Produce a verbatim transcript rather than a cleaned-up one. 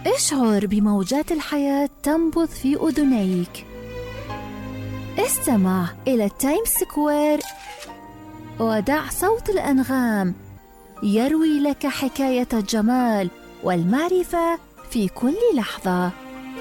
اشعر بموجات الحياة تنبض في أذنيك. استمع إلى التايمز سكوير ودع صوت الأنغام يروي لك حكاية الجمال والمعرفة في كل لحظة.